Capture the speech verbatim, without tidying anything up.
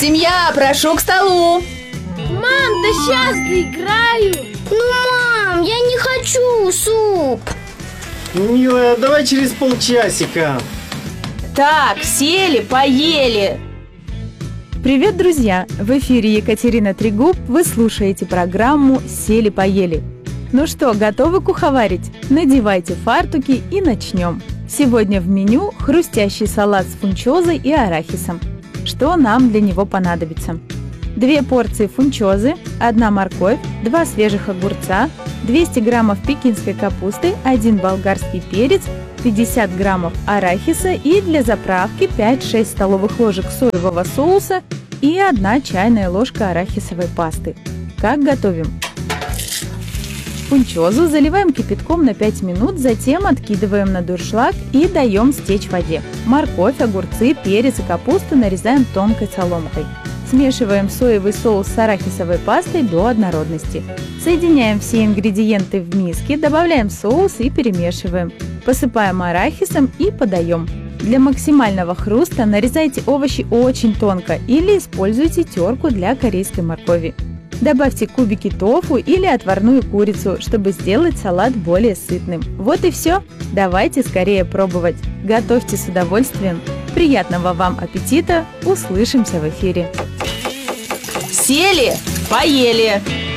Семья, прошу к столу. Мам, да сейчас доиграю. Ну, мам, я не хочу суп. Милая, давай через полчасика. Так, сели, поели. Привет, друзья! В эфире Екатерина Трегуб. Вы слушаете программу «Сели-поели». Ну что, готовы куховарить? Надевайте фартуки и начнем. Сегодня в меню хрустящий салат с фунчозой и арахисом. Что нам для него понадобится? Две порции фунчозы, одна морковь, два свежих огурца, двести граммов пекинской капусты, один болгарский перец, пятьдесят граммов арахиса и для заправки пять-шесть столовых ложек соевого соуса и одна чайная ложка арахисовой пасты. Как готовим? Фунчозу заливаем кипятком на пять минут, затем откидываем на дуршлаг и даем стечь в воде. Морковь, огурцы, перец и капусту нарезаем тонкой соломкой. Смешиваем соевый соус с арахисовой пастой до однородности. Соединяем все ингредиенты в миске, добавляем соус и перемешиваем. Посыпаем арахисом и подаем. Для максимального хруста нарезайте овощи очень тонко или используйте терку для корейской моркови. Добавьте кубики тофу или отварную курицу, чтобы сделать салат более сытным. Вот и все. Давайте скорее пробовать. Готовьте с удовольствием. Приятного вам аппетита! Услышимся в эфире. Сели, поели.